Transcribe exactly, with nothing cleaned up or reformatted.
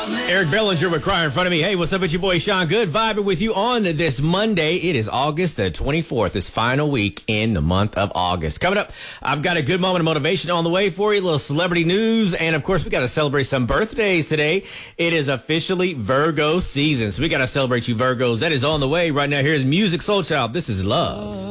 Eric Bellinger with Cry in front of me. Hey, what's up with your boy Sean Good? Vibing with you on this Monday. It is August the twenty-fourth. This final week in the month of August. Coming up, I've got a good moment of motivation on the way for you. A little celebrity news. And of course, we got to celebrate some birthdays today. It is officially Virgo season. So we got to celebrate you Virgos. That is on the way right now. Here's Musiq Soulchild. This is Love.